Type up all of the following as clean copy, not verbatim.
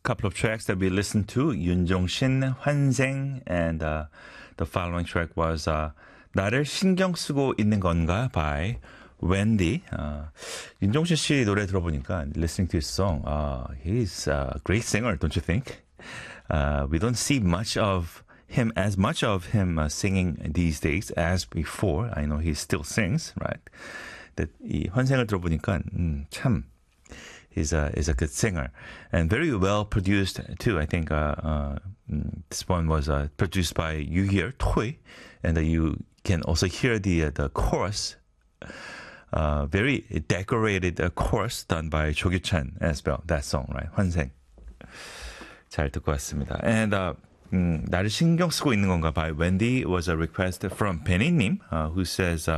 couple of tracks that we listened to, 윤종신, 환생, and the following track was 나를 신경 쓰고 있는 건가 by Wendy. 윤종신 씨 노래 들어보니까 listening to his song, he's a great singer, don't you think? We don't see much of him singing these days as before. I know he still sings, right? But 이 환생을 들어보니까 참 is a good singer and very well produced too. I think this one was produced by You Hear Toy, and you can also hear the chorus, very decorated chorus done by 조규찬 as well. That song, right? 환생. 잘 듣고 왔습니다. And 나를 신경 쓰고 있는 건가 by Wendy was a request from Benny님, who says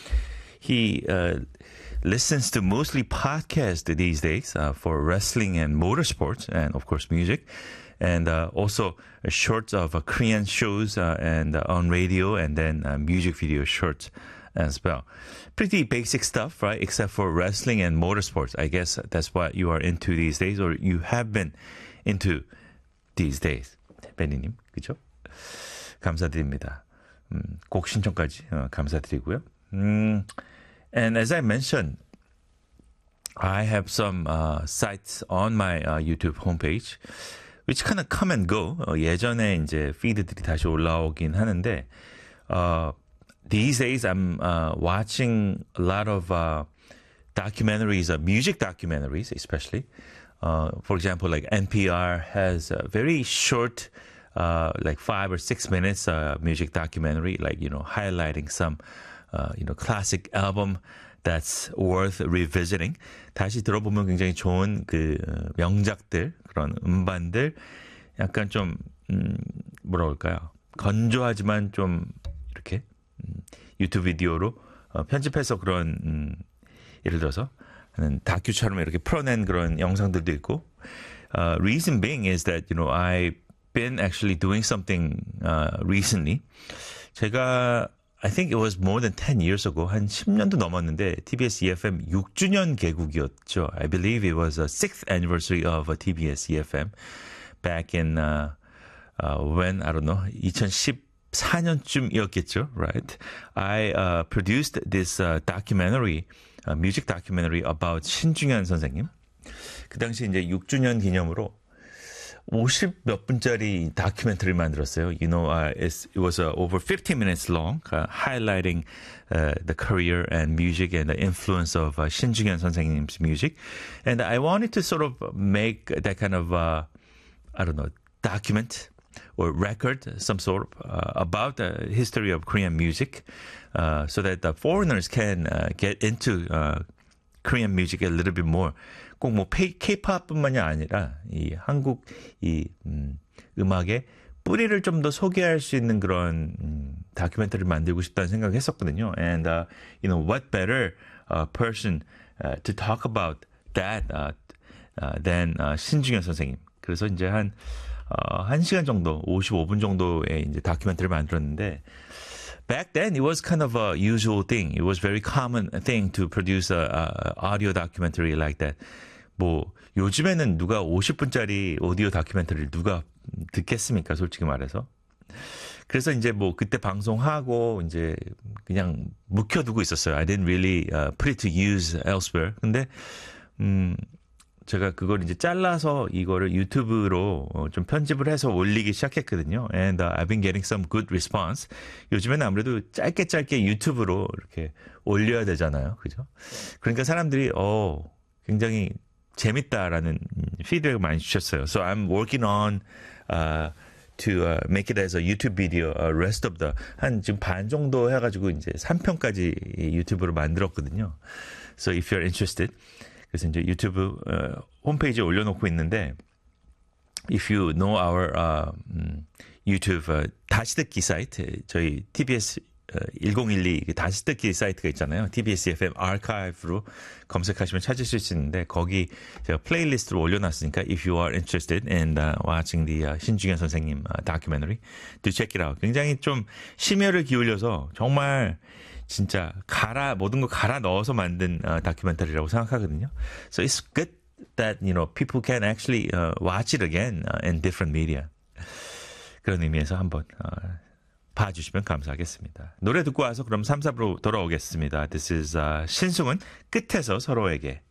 he listens to mostly podcasts these days for wrestling and motorsports, and of course music, and also shorts of Korean shows and on radio, and then music video shorts as well. Pretty basic stuff, right? Except for wrestling and motorsports. I guess that's what you are into these days, or you have been into these days. 베니님, 그죠? 감사드립니다. 곡 신청까지 감사드리고요. And as I mentioned, I have some sites on my YouTube homepage, which kind of come and go. 예전에 이제 피드들이 다시 올라오긴 하는데, these days I'm watching a lot of documentaries, music documentaries especially. For example, like NPR has a very short, like 5 or 6 minutes music documentary, like, highlighting some classic album that's worth revisiting. 다시 들어보면 굉장히 좋은 그 명작들, 그런 음반들, 약간 좀 뭐라 그럴까요? 건조하지만 좀 이렇게 유튜브 비디오로 편집해서 그런 예를 들어서 다큐처럼 이렇게 풀어낸 그런 영상들도 있고. Reason being is that I've been actually doing something recently. 제가 I think it was more than 10 years ago, 한 10년도 넘었는데 TBS EFM 6주년 개국이었죠. I believe it was the 6th anniversary of TBS EFM back in when, I don't know, 2014년쯤이었겠죠, right? I produced this documentary, music documentary about 신중현 선생님. 그 당시 이제 6주년 기념으로 50 몇 분짜리 다큐멘터리를 만들었어요. It was over 50 minutes long, highlighting the career and music and the influence of 신중현 선생님's music. And I wanted to sort of make that kind of, document or record, some sort of, about the history of Korean music, so that the foreigners can get into Korean music a little bit more. 꼭 뭐 K-팝뿐만이 아니라 이 한국 음악의 뿌리를 좀 더 소개할 수 있는 그런 다큐멘터리를 만들고 싶다는 생각을 했었거든요. And what better person to talk about that than 신중현 선생님. 그래서 이제 한 1시간 정도, 55분 정도의 이제 다큐멘터리를 만들었는데, back then, it was kind of a usual thing. It was very common thing to produce a audio documentary like that. 뭐 요즘에는 누가 50분짜리 오디오 다큐멘터리를 누가 듣겠습니까? 솔직히 말해서. 그래서 이제 뭐 그때 방송하고 이제 그냥 묵혀두고 있었어요. I didn't really put it to use elsewhere. 근데 제가 그걸 이제 잘라서 이거를 유튜브로 좀 편집을 해서 올리기 시작했거든요. And I've been getting some good response. 요즘에는 아무래도 짧게 유튜브로 이렇게 올려야 되잖아요. 그죠? 그러니까 사람들이 굉장히 재밌다라는 피드백을 많이 주셨어요. So I'm working on to make it as a YouTube video. Rest of the 한 지금 반 정도 해가지고 이제 3편까지 유튜브로 만들었거든요. So if you're interested, 그래서 이제 유튜브 홈페이지에 올려놓고 있는데, if you know our YouTube 다시 듣기 사이트, 저희 TBS 1012 다시 듣기 사이트가 있잖아요. TBS FM 아카이브로 검색하시면 찾으실 수 있는데, 거기 제가 플레이리스트로 올려놨으니까 if you are interested in watching the 신중현 선생님 documentary, do check it out. 굉장히 좀 심혈을 기울여서 정말 진짜 모든 거 갈아 넣어서 만든 다큐멘터리라고 생각하거든요. So it's good that people can actually watch it again in different media. 그런 의미에서 한번 봐주시면 감사하겠습니다. 노래 듣고 와서 그럼 3, 4부로 돌아오겠습니다. This is 신승훈 끝에서 서로에게.